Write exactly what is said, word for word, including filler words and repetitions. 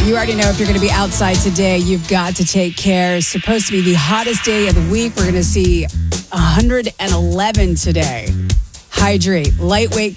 You already know if you're going to be outside today, you've got to take care. It's supposed to be the hottest day of the week. We're going to see one hundred eleven today. Hydrate. Lightweight